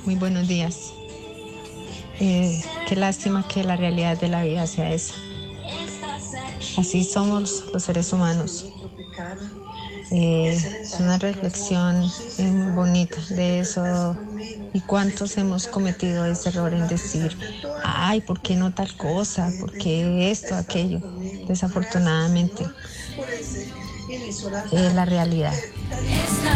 Muy buenos días. Qué lástima que la realidad de la vida sea esa. Así somos los seres humanos. Es una reflexión muy bonita de eso y cuántos hemos cometido ese error en decir, ay, ¿por qué no tal cosa? ¿Por qué esto, aquello? Desafortunadamente, la realidad.